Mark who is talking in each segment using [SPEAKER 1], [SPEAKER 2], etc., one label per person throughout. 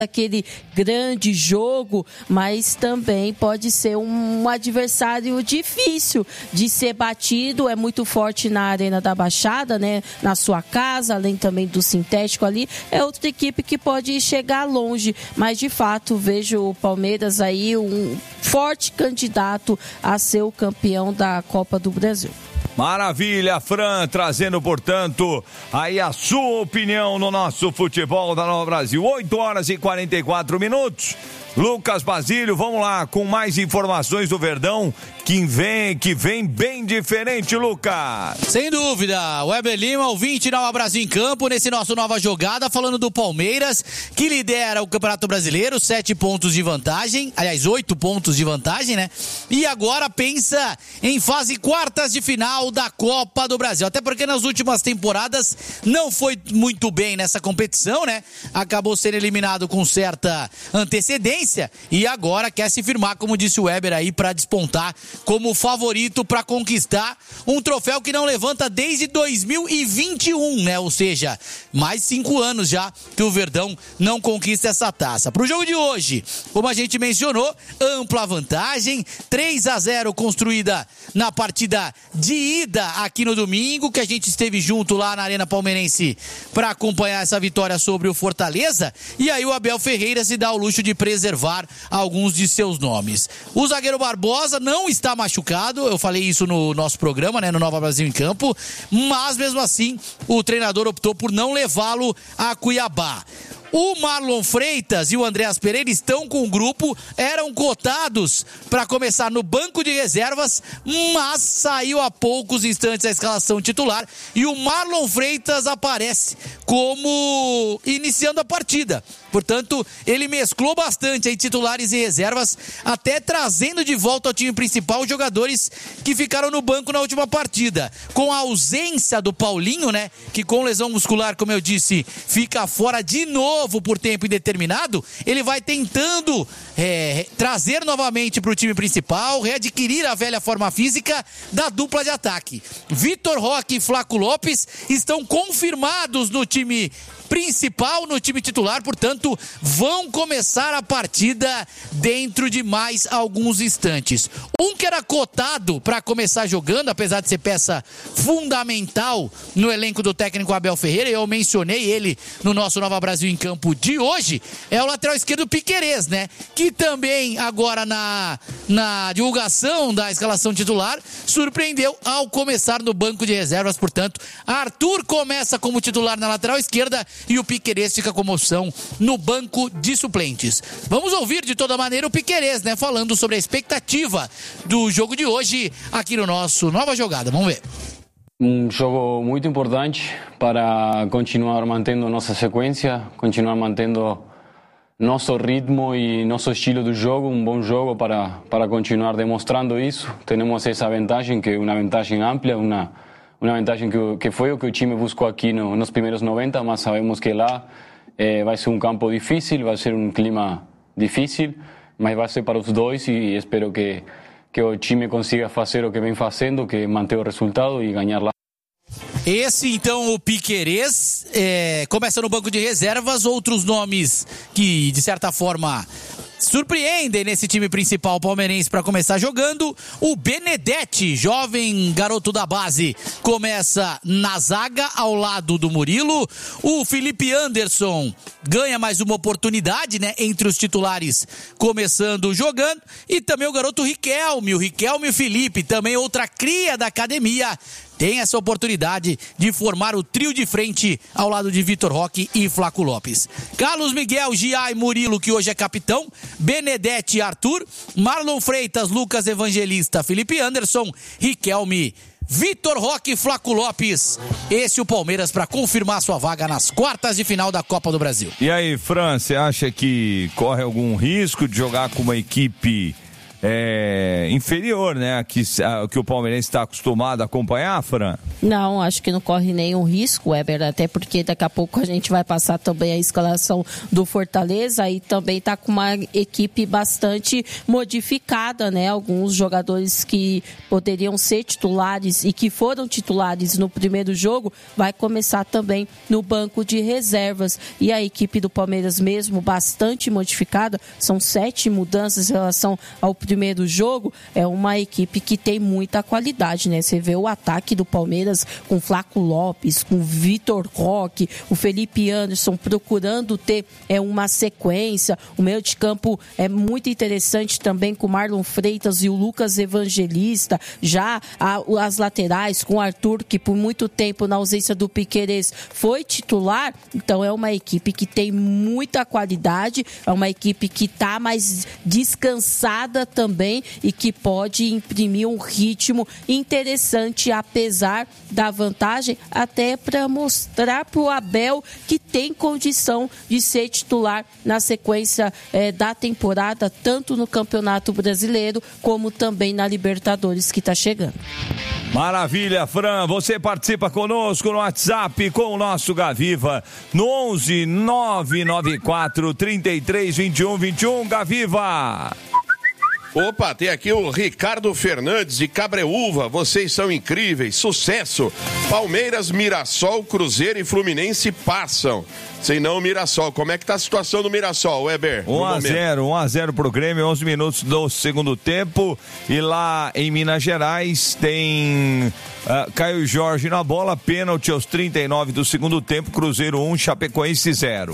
[SPEAKER 1] aquele grande jogo, mas também pode ser um adversário difícil de ser batido, é muito forte na Arena da Baixada, né? Na sua casa, além também do sintético ali, é outra equipe que pode chegar longe, mas de fato vejo o Palmeiras aí um forte candidato a ser o campeão da Copa do Brasil.
[SPEAKER 2] Maravilha, Fran, trazendo, portanto, aí a sua opinião no nosso futebol da Nova Brasil. 8h44. Lucas Basílio, vamos lá com mais informações do Verdão, que vem bem diferente, Lucas.
[SPEAKER 3] Sem dúvida, Weber Lima, ouvinte Nova Brasil em Campo, nesse nosso Nova Jogada, falando do Palmeiras, que lidera o Campeonato Brasileiro, 7 pontos de vantagem, aliás, 8 pontos de vantagem, né? E agora pensa em fase quartas de final da Copa do Brasil, até porque nas últimas temporadas não foi muito bem nessa competição, né? Acabou sendo eliminado com certa antecedência e agora quer se firmar, como disse o Weber aí, para despontar como favorito para conquistar um troféu que não levanta desde 2021, né? Ou seja, mais 5 anos já que o Verdão não conquista essa taça. Para o jogo de hoje, como a gente mencionou, ampla vantagem, 3-0 construída na partida de ida aqui no domingo, que a gente esteve junto lá na Arena Palmeirense para acompanhar essa vitória sobre o Fortaleza, e aí o Abel Ferreira se dá o luxo de preservar alguns de seus nomes. O zagueiro Barbosa não está machucado, eu falei isso no nosso programa, né, no Nova Brasil em Campo, mas mesmo assim o treinador optou por não levá-lo a Cuiabá. O Marlon Freitas e o Andreas Pereira estão com o grupo, eram cotados para começar no banco de reservas, mas saiu há poucos instantes a escalação titular e o Marlon Freitas aparece como iniciando a partida. Portanto, ele mesclou bastante aí titulares e reservas, até trazendo de volta ao time principal os jogadores que ficaram no banco na última partida. Com a ausência do Paulinho, né, que com lesão muscular, como eu disse, fica fora de novo por tempo indeterminado, ele vai tentando trazer novamente para o time principal, readquirir a velha forma física da dupla de ataque. Vitor Roque e Flaco Lopes estão confirmados no time principal, no time titular, portanto, vão começar a partida dentro de mais alguns instantes. Um que era cotado para começar jogando, apesar de ser peça fundamental no elenco do técnico Abel Ferreira, eu mencionei ele no nosso Nova Brasil em Campo de hoje, é o lateral esquerdo Piquerez, né? Que também agora na divulgação da escalação titular, surpreendeu ao começar no banco de reservas, portanto, Arthur começa como titular na lateral esquerda e o Piquerez fica como opção no banco de suplentes. Vamos ouvir de toda maneira o Piquerez, né, falando sobre a expectativa do jogo de hoje aqui no nosso Nova Jogada. Vamos ver.
[SPEAKER 4] Jogo muito importante para continuar mantendo nossa sequência, continuar mantendo nosso ritmo e nosso estilo de jogo, bom jogo para continuar demonstrando isso. Temos essa vantagem, que é uma vantagem ampla, uma vantagem que foi o que o time buscou aqui nos primeiros 90, mas sabemos que lá vai ser campo difícil, vai ser clima difícil, mas vai ser para os dois e espero que o time consiga fazer o que vem fazendo, que manter o resultado e ganhar lá.
[SPEAKER 3] Esse, então, o Piquerez começa no banco de reservas. Outros nomes que, de certa forma, surpreendem nesse time principal palmeirense para começar jogando. O Benedetti, jovem garoto da base, começa na zaga ao lado do Murilo. O Felipe Anderson ganha mais uma oportunidade, né, entre os titulares, começando jogando. E também o garoto Riquelme e Felipe, também outra cria da academia, tem essa oportunidade de formar o trio de frente ao lado de Vitor Roque e Flaco Lopes. Carlos Miguel, Gia e Murilo, que hoje é capitão, Benedetti e Arthur, Marlon Freitas, Lucas Evangelista, Felipe Anderson, Riquelme, Vitor Roque e Flaco Lopes. Esse o Palmeiras para confirmar sua vaga nas quartas de final da Copa do Brasil.
[SPEAKER 2] E aí, Fran, você acha que corre algum risco de jogar com uma equipe inferior, né? Que o palmeirense está acostumado a acompanhar, Fran?
[SPEAKER 1] Não, acho que não corre nenhum risco, Weber, até porque daqui a pouco a gente vai passar também a escalação do Fortaleza e também está com uma equipe bastante modificada, né? Alguns jogadores que poderiam ser titulares e que foram titulares no primeiro jogo, vai começar também no banco de reservas. E a equipe do Palmeiras mesmo, bastante modificada, são 7 mudanças em relação ao primeiro jogo, é uma equipe que tem muita qualidade, né? Você vê o ataque do Palmeiras com Flaco Lopes, com Vitor Roque, o Felipe Anderson procurando ter uma sequência. O meio de campo é muito interessante também com o Marlon Freitas e o Lucas Evangelista. Já as laterais com o Arthur, que por muito tempo na ausência do Piquerez foi titular. Então é uma equipe que tem muita qualidade, é uma equipe que está mais descansada também e que pode imprimir um ritmo interessante, apesar da vantagem, até para mostrar para o Abel que tem condição de ser titular na sequência da temporada, tanto no Campeonato Brasileiro como também na Libertadores que está chegando.
[SPEAKER 2] Maravilha, Fran, você participa conosco no WhatsApp com o nosso Gaviva no 11 994 33 21 21. Gaviva!
[SPEAKER 5] Opa, tem aqui o Ricardo Fernandes de Cabreúva. Vocês são incríveis, sucesso. Palmeiras, Mirassol, Cruzeiro e Fluminense passam. Sem não o Mirassol. Como é que tá a situação do Mirassol, Weber?
[SPEAKER 2] 1-0 pro Grêmio, 11 minutos do segundo tempo. E lá em Minas Gerais tem Caio Jorge na bola, pênalti aos 39 do segundo tempo, Cruzeiro 1, Chapecoense 0.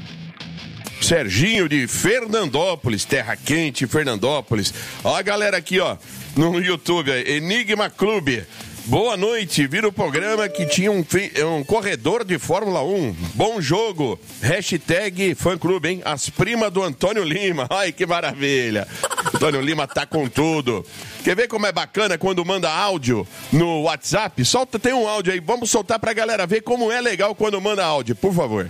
[SPEAKER 5] Serginho de Fernandópolis, terra quente, Fernandópolis. Ó a galera aqui, ó, no YouTube, Enigma Clube. Boa noite, vira o programa que tinha um corredor de Fórmula 1. Bom jogo. Hashtag fã-clube, hein? As primas do Antônio Lima. Ai, que maravilha. Antônio Lima tá com tudo. Quer ver como é bacana quando manda áudio no WhatsApp? Tem um áudio aí, vamos soltar pra galera ver como é legal quando manda áudio, por favor.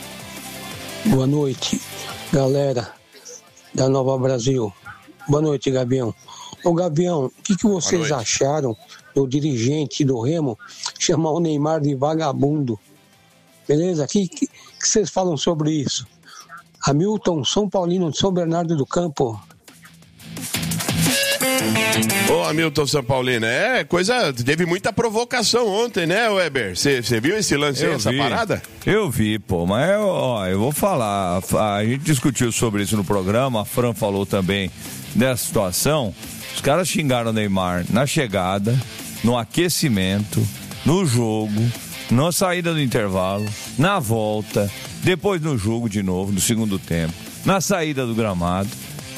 [SPEAKER 6] Boa noite, galera da Nova Brasil. Boa noite, Gavião. Ô, Gavião, o que vocês acharam do dirigente do Remo chamar o Neymar de vagabundo? Beleza? O que vocês falam sobre isso? Hamilton, São Paulino de São Bernardo do Campo.
[SPEAKER 5] Ô, Hamilton São Paulino, teve muita provocação ontem, né, Weber? Você viu esse lance aí, essa parada?
[SPEAKER 2] Eu vi, pô, mas eu vou falar, a gente discutiu sobre isso no programa, a Fran falou também dessa situação. Os caras xingaram o Neymar na chegada, no aquecimento, no jogo, na saída do intervalo, na volta, depois no jogo de novo, no segundo tempo, na saída do gramado.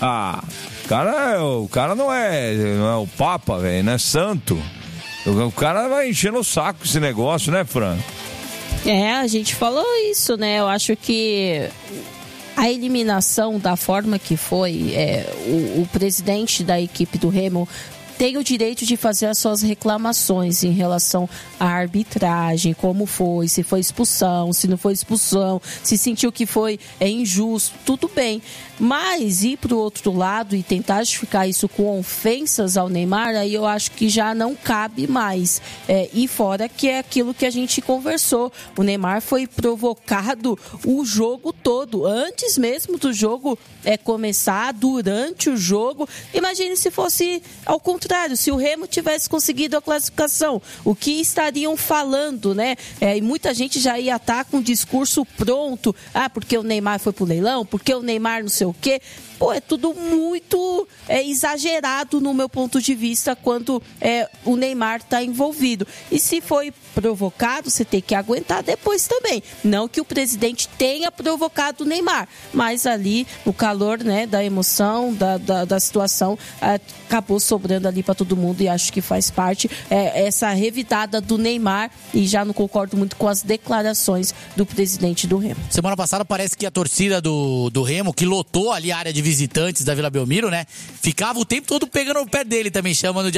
[SPEAKER 2] O cara não é o Papa, velho, não é santo. O cara vai enchendo o saco esse negócio, né, Fran?
[SPEAKER 1] A gente falou isso, né? Eu acho que a eliminação da forma que foi, o presidente da equipe do Remo tem o direito de fazer as suas reclamações em relação à arbitragem, como foi, se foi expulsão, se não foi expulsão, se sentiu que foi injusto, tudo bem. Mas ir para o outro lado e tentar justificar isso com ofensas ao Neymar, aí eu acho que já não cabe mais. E fora que é aquilo que a gente conversou, o Neymar foi provocado o jogo todo, antes mesmo do jogo começar, durante o jogo. Imagine se fosse ao contrário, se o Remo tivesse conseguido a classificação, o que estariam falando, né? E muita gente já ia estar com o discurso pronto, porque o Neymar foi pro leilão, porque o Neymar não sei o quê. Pô, é tudo muito exagerado no meu ponto de vista quando o Neymar está envolvido. E se foi provocado, você tem que aguentar depois também. Não que o presidente tenha provocado o Neymar, mas ali o calor, né, da emoção, da situação, acabou sobrando ali para todo mundo e acho que faz parte essa revidada do Neymar e já não concordo muito com as declarações do presidente do Remo.
[SPEAKER 3] Semana passada parece que a torcida do Remo, que lotou ali a área de visitantes da Vila Belmiro, né? Ficava o tempo todo pegando no pé dele também, chamando de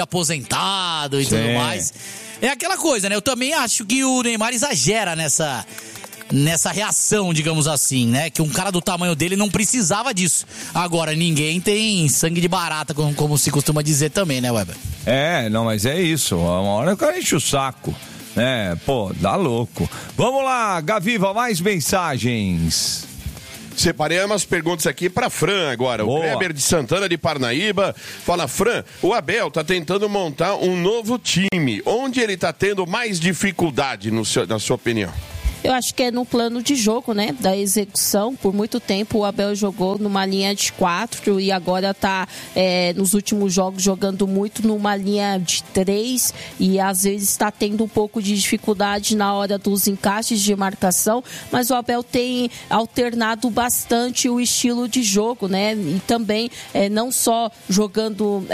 [SPEAKER 3] aposentado e tudo mais. É aquela coisa, né? Eu também acho que o Neymar exagera nessa nessa reação, digamos assim, né? Que um cara do tamanho dele não precisava disso. Agora, ninguém tem sangue de barata, como se costuma dizer também, né, Weber?
[SPEAKER 2] Não, mas é isso. Uma hora o cara enche o saco. Pô, dá louco. Vamos lá, Gaviva, mais mensagens.
[SPEAKER 5] Separei umas perguntas aqui para Fran agora.
[SPEAKER 2] Boa.
[SPEAKER 5] O Kleber de Santana de Parnaíba fala: Fran, o Abel tá tentando montar um novo time. Onde ele tá tendo mais dificuldade, na sua opinião?
[SPEAKER 1] Eu acho que é no plano de jogo, né? Da execução. Por muito tempo o Abel jogou numa linha de 4 e agora está nos últimos jogos jogando muito numa linha de 3 e às vezes está tendo um pouco de dificuldade na hora dos encaixes de marcação, mas o Abel tem alternado bastante o estilo de jogo, né? E também não só jogando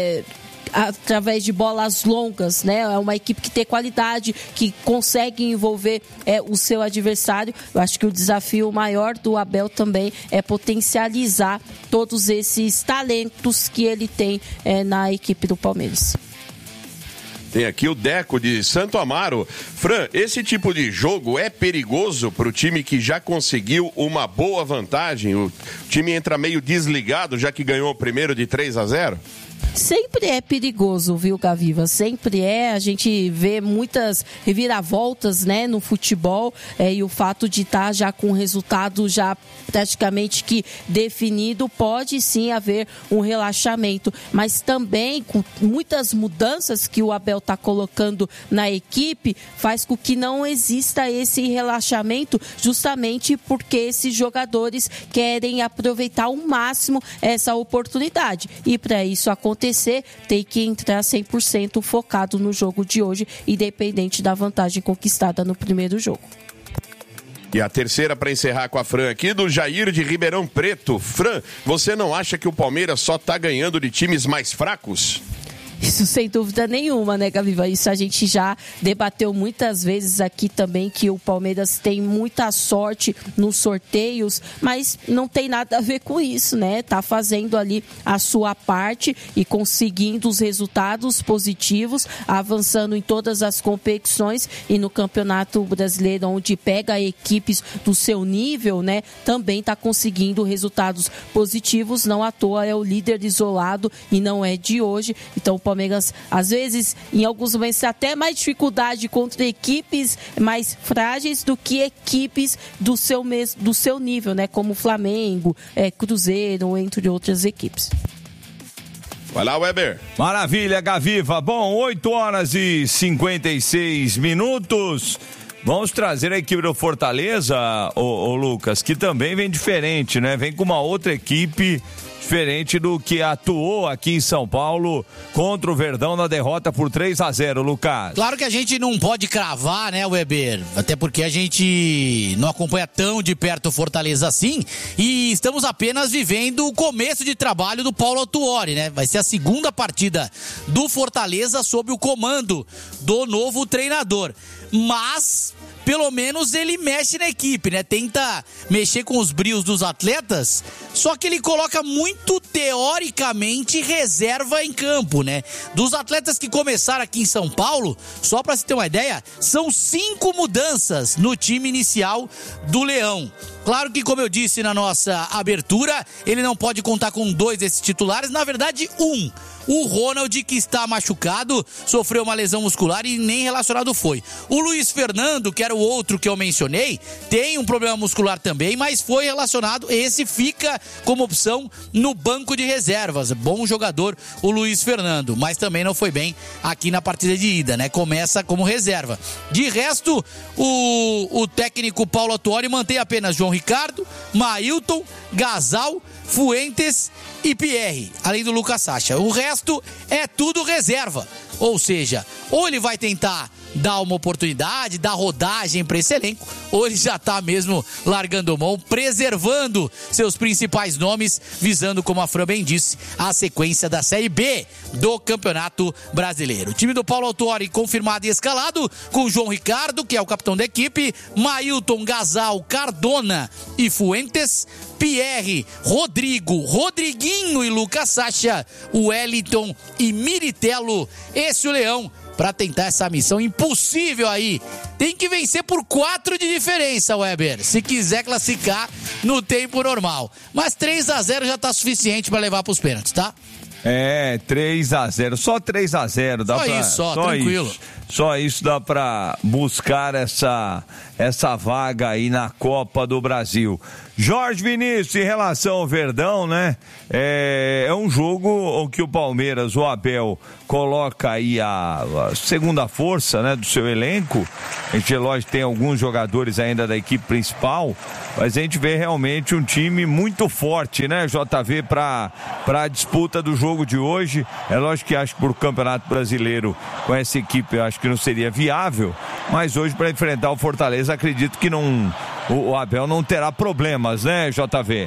[SPEAKER 1] através de bolas longas, né? É uma equipe que tem qualidade, que consegue envolver o seu adversário. Eu acho que o desafio maior do Abel também é potencializar todos esses talentos que ele tem na equipe do Palmeiras.
[SPEAKER 5] Tem aqui o Deco de Santo Amaro. Fran, esse tipo de jogo é perigoso para o time que já conseguiu uma boa vantagem? O time entra meio desligado, já que ganhou o primeiro de 3-0?
[SPEAKER 1] Sempre é perigoso, viu, Gaviva? Sempre é. A gente vê muitas reviravoltas, né, no futebol, e o fato de estar já com o resultado já praticamente que definido, pode sim haver um relaxamento, mas também com muitas mudanças que o Abel está colocando na equipe, faz com que não exista esse relaxamento, justamente porque esses jogadores querem aproveitar ao máximo essa oportunidade, e para isso acontecer, tem que entrar 100% focado no jogo de hoje, independente da vantagem conquistada no primeiro jogo.
[SPEAKER 5] E a terceira para encerrar com a Fran aqui, do Jair de Ribeirão Preto. Fran, você não acha que o Palmeiras só está ganhando de times mais fracos?
[SPEAKER 1] Isso sem dúvida nenhuma, né, Gaviva? Isso a gente já debateu muitas vezes aqui também, que o Palmeiras tem muita sorte nos sorteios, mas não tem nada a ver com isso, né? Tá fazendo ali a sua parte e conseguindo os resultados positivos, avançando em todas as competições, e no Campeonato Brasileiro, onde pega equipes do seu nível, né, também tá conseguindo resultados positivos. Não à toa é o líder isolado e não é de hoje. Então o Palmeiras, às vezes, em alguns momentos, tem até mais dificuldade contra equipes mais frágeis do que equipes do seu nível, né? Como Flamengo, Cruzeiro, entre outras equipes.
[SPEAKER 5] Vai lá, Weber.
[SPEAKER 2] Maravilha, Gaviva. Bom, 8h56. Vamos trazer a equipe do Fortaleza, ô Lucas, que também vem diferente, né? Vem com uma outra equipe diferente do que atuou aqui em São Paulo contra o Verdão na derrota por 3-0, Lucas.
[SPEAKER 3] Claro que a gente não pode cravar, né, Weber? Até porque a gente não acompanha tão de perto o Fortaleza assim, e estamos apenas vivendo o começo de trabalho do Paulo Autuori, né? Vai ser a segunda partida do Fortaleza sob o comando do novo treinador. Mas pelo menos ele mexe na equipe, né? Tenta mexer com os brios dos atletas, só que ele coloca muito teoricamente reserva em campo, né? Dos atletas que começaram aqui em São Paulo, só pra se ter uma ideia, são 5 mudanças no time inicial do Leão. Claro que, como eu disse na nossa abertura, ele não pode contar com 2 desses titulares, na verdade 1. O Ronald, que está machucado, sofreu uma lesão muscular e nem relacionado foi. O Luiz Fernando, que era o outro que eu mencionei, tem um problema muscular também, mas foi relacionado. Esse fica como opção no banco de reservas. Bom jogador o Luiz Fernando, mas também não foi bem aqui na partida de ida, né? Começa como reserva. De resto, o técnico Paulo Autuori mantém apenas João Ricardo, Mailton, Gasal, Fuentes e Pierre, além do Lucas Sacha. O resto é tudo reserva. Ou seja, ou ele vai tentar dar uma oportunidade, dar rodagem para esse elenco, ou ele já tá mesmo largando mão, preservando seus principais nomes, visando, como a Fran bem disse, a sequência da Série B do Campeonato Brasileiro. O time do Paulo Autuori confirmado e escalado, com João Ricardo, que é o capitão da equipe, Mailton, Gasal, Cardona e Fuentes, Pierre, Rodrigo, Rodriguinho e Lucas Sacha, Wellington e Miritello. Esse o Leão para tentar essa missão impossível aí. Tem que vencer por 4 de diferença, Weber, se quiser classificar no tempo normal. Mas 3-0 já tá suficiente para levar pros pênaltis, tá?
[SPEAKER 2] 3-0, só 3-0.
[SPEAKER 3] Só isso, tranquilo.
[SPEAKER 2] Só isso dá pra buscar essa vaga aí na Copa do Brasil. Jorge Vinícius, em relação ao Verdão, né? É um jogo que o Palmeiras, o Abel, coloca aí a segunda força, né, do seu elenco. A gente, lógico, tem alguns jogadores ainda da equipe principal, mas a gente vê realmente um time muito forte, né, JV, para a disputa do jogo de hoje. É lógico que acho que por Campeonato Brasileiro, com essa equipe, eu acho que não seria viável, mas hoje para enfrentar o Fortaleza, acredito que o Abel não terá problemas, né, JV?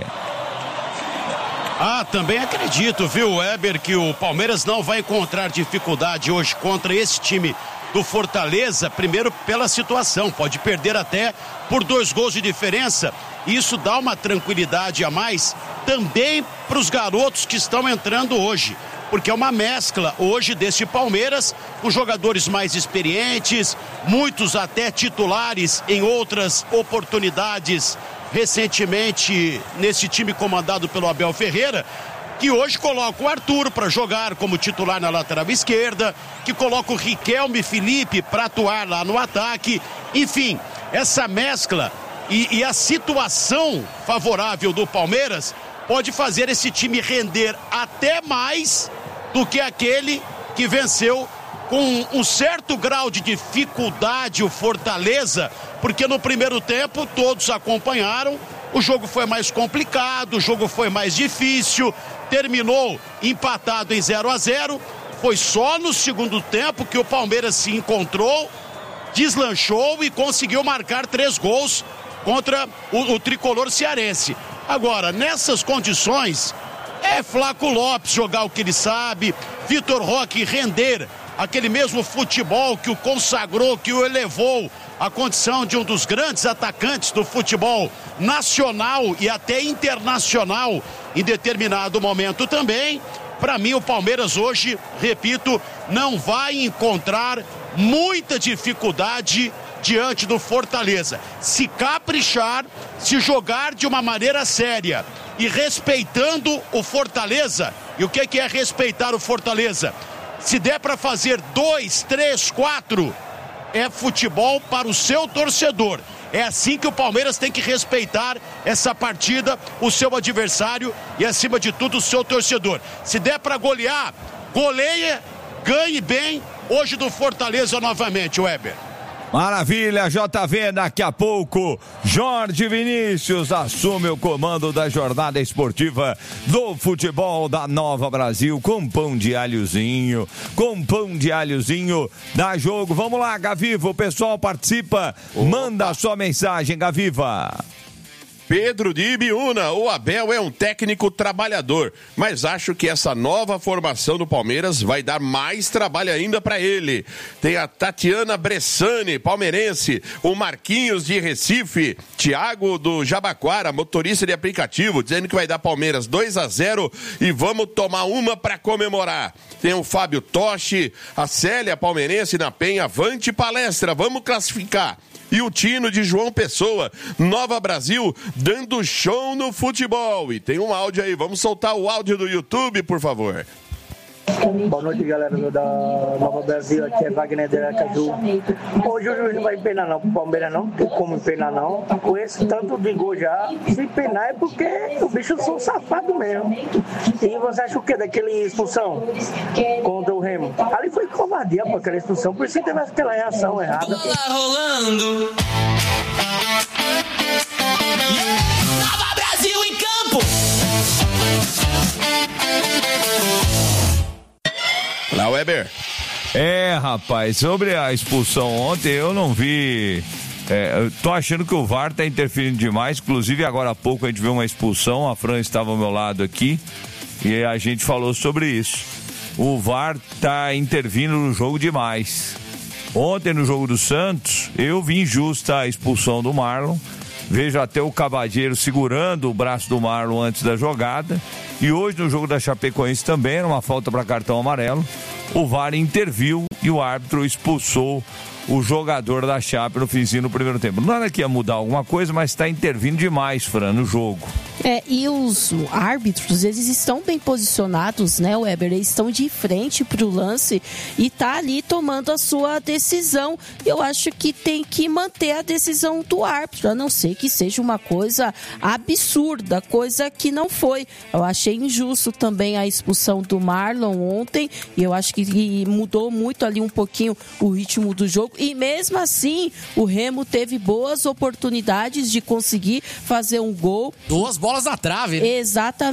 [SPEAKER 7] Também acredito, viu, Weber, que o Palmeiras não vai encontrar dificuldade hoje contra esse time do Fortaleza, primeiro pela situação, pode perder até por 2 gols de diferença. Isso dá uma tranquilidade a mais também para os garotos que estão entrando hoje, porque é uma mescla hoje desse Palmeiras com jogadores mais experientes, muitos até titulares em outras oportunidades recentemente nesse time comandado pelo Abel Ferreira, que hoje coloca o Arthur para jogar como titular na lateral esquerda, que coloca o Riquelme e Felipe para atuar lá no ataque. Enfim, essa mescla e a situação favorável do Palmeiras pode fazer esse time render até mais do que aquele que venceu com um certo grau de dificuldade o Fortaleza, porque no primeiro tempo todos acompanharam, o jogo foi mais complicado, o jogo foi mais difícil, terminou empatado em 0-0, foi só no segundo tempo que o Palmeiras se encontrou, deslanchou e conseguiu marcar 3 gols contra o tricolor cearense. Agora, nessas condições, é Flaco Lopes jogar o que ele sabe, Vitor Roque render aquele mesmo futebol que o consagrou, que o elevou à condição de um dos grandes atacantes do futebol nacional e até internacional em determinado momento também. Para mim, o Palmeiras hoje, repito, não vai encontrar muita dificuldade diante do Fortaleza. Se caprichar, se jogar de uma maneira séria e respeitando o Fortaleza. E o que é respeitar o Fortaleza? Se der para fazer 2, 3, 4, é futebol para o seu torcedor. É assim que o Palmeiras tem que respeitar essa partida, o seu adversário e, acima de tudo, o seu torcedor. Se der para golear, goleia, ganhe bem hoje do Fortaleza novamente, Weber.
[SPEAKER 2] Maravilha, JV, daqui a pouco Jorge Vinícius assume o comando da jornada esportiva do futebol da Nova Brasil com pão de alhozinho, dá jogo. Vamos lá, Gaviva, o pessoal participa, manda a sua mensagem, Gaviva.
[SPEAKER 5] Pedro de Ibiúna, o Abel é um técnico trabalhador, mas acho que essa nova formação do Palmeiras vai dar mais trabalho ainda para ele. Tem a Tatiana Bressani, palmeirense, o Marquinhos de Recife, Thiago do Jabaquara, motorista de aplicativo, dizendo que vai dar Palmeiras 2-0 e vamos tomar uma para comemorar. Tem o Fábio Toshi, a Célia palmeirense na Penha, avante palestra, vamos classificar. E o Tino de João Pessoa, Nova Brasil, dando show no futebol. E tem um áudio aí, vamos soltar o áudio do YouTube, por favor.
[SPEAKER 8] Boa noite, galera da Nova Brasil, aqui é Wagner de Aracaju. Hoje o juiz não vai empenar não pro Palmeiras não, tem como empenar não. Com esse tanto de gol já, se empenar é porque o bicho são safado mesmo. E você acha o que daquele expulsão contra o Remo? Ali foi covardia pra aquela expulsão, por isso que teve aquela reação errada.
[SPEAKER 9] Bola rolando. Nova Brasil em campo.
[SPEAKER 5] Lá, Weber.
[SPEAKER 2] Rapaz, sobre a expulsão ontem, eu não vi. Eu tô achando que o VAR tá interferindo demais. Inclusive, agora há pouco a gente viu uma expulsão. A Fran estava ao meu lado aqui e a gente falou sobre isso. O VAR tá intervindo no jogo demais. Ontem, no jogo do Santos, eu vi injusta a expulsão do Marlon. Vejo até o Cavadeiro segurando o braço do Marlon antes da jogada. E hoje no jogo da Chapecoense também era uma falta para cartão amarelo. O VAR interviu e o árbitro expulsou o jogador da Chape no finzinho no primeiro tempo. Nada que ia mudar alguma coisa, mas está intervindo demais, Fran, no jogo.
[SPEAKER 1] E os árbitros, eles estão bem posicionados, né, Weber? Eles estão de frente para o lance e tá ali tomando a sua decisão. Eu acho que tem que manter a decisão do árbitro, a não ser que seja uma coisa absurda, coisa que não foi. Eu achei injusto também a expulsão do Marlon ontem, e eu acho que mudou muito ali um pouquinho o ritmo do jogo. E mesmo assim, o Remo teve boas oportunidades de conseguir fazer um gol.
[SPEAKER 3] 2 bolas na trave, né?
[SPEAKER 1] Exatamente.